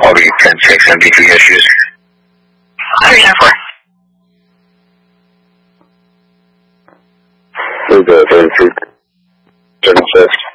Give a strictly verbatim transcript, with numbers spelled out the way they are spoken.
Bobby, ten six, M D three issues. Understand four. We'll go thirty-three, seven six.